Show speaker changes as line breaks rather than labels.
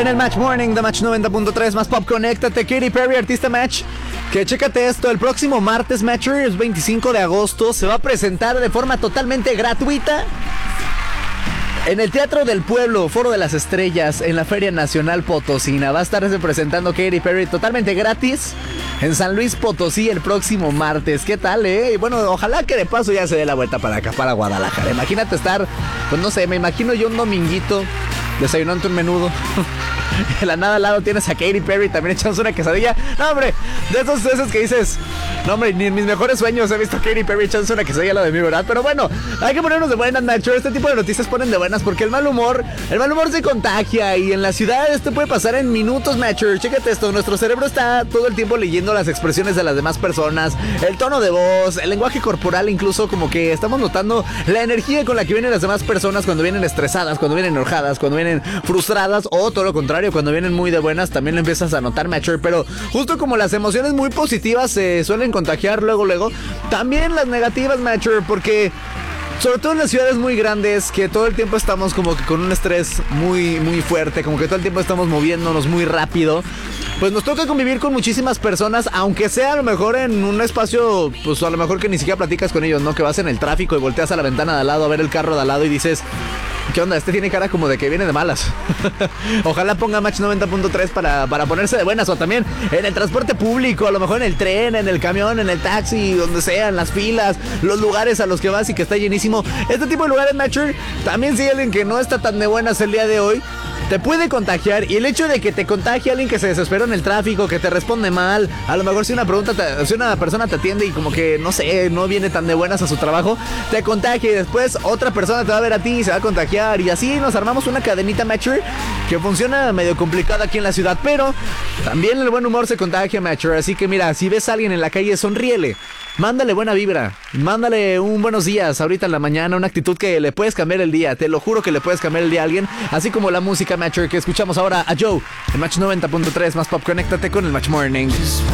En el Match Morning de Match 90.3 más Pop, conéctate. Katy Perry, artista Match. Que chécate esto, el próximo martes, Matcher, es 25 de agosto, se va a presentar de forma totalmente gratuita en el Teatro del Pueblo, Foro de las Estrellas, en la Feria Nacional Potosina. Va a estar representando Katy Perry totalmente gratis en San Luis Potosí el próximo martes. ¿Qué tal, Y bueno, ojalá que de paso ya se dé la vuelta para acá, para Guadalajara. Imagínate estar, pues no sé, me imagino yo un dominguito desayunando un menudo. De la nada al lado tienes a Katy Perry también echándose una quesadilla. No, hombre, de esos que dices, no, hombre, ni en mis mejores sueños he visto a Katy Perry echándose una quesadilla al lado de mí, ¿verdad? Pero bueno, hay que ponernos de buenas, Nacho. Este tipo de noticias ponen de buenas porque el mal humor se contagia y en la ciudad esto puede pasar en minutos, Nacho. Chécate esto, nuestro cerebro está todo el tiempo leyendo las expresiones de las demás personas, el tono de voz, el lenguaje corporal, incluso como que estamos notando la energía con la que vienen las demás personas cuando vienen estresadas, cuando vienen enojadas, cuando vienen frustradas o todo lo contrario, cuando vienen muy de buenas, también lo empiezas a notar, Matcher. Pero justo como las emociones muy positivas se suelen contagiar luego, también las negativas, Matcher, porque sobre todo en las ciudades muy grandes, que todo el tiempo estamos como que con un estrés muy fuerte, como que todo el tiempo estamos moviéndonos muy rápido, pues nos toca convivir con muchísimas personas, aunque sea a lo mejor en un espacio, pues a lo mejor que ni siquiera platicas con ellos, ¿no? Que vas en el tráfico y volteas a la ventana de al lado a ver el carro de al lado y dices, ¿qué onda? Este tiene cara como de que viene de malas. Ojalá ponga Match 90.3 para ponerse de buenas. O también en el transporte público, a lo mejor en el tren, en el camión, en el taxi, donde sea, en las filas, los lugares a los que vas y que está llenísimo. Este tipo de lugares, Matcher, también si hay alguien que no está tan de buenas el día de hoy, te puede contagiar. Y el hecho de que te contagie alguien que se desesperó en el tráfico, que te responde mal, a lo mejor si una persona te atiende y como que, no sé, no viene tan de buenas a su trabajo, te contagia y después otra persona te va a ver a ti y se va a contagiar. Y así nos armamos una cadenita, Matcher, que funciona medio complicada aquí en la ciudad. Pero también el buen humor se contagia, Matcher. Así que mira, si ves a alguien en la calle, sonríele. Mándale buena vibra, mándale un buenos días ahorita en la mañana, una actitud que le puedes cambiar el día. Te lo juro que le puedes cambiar el día a alguien. Así como la música, Matcher, que escuchamos ahora a Joe en Match 90.3 más Pop. Conéctate con el Match Morning.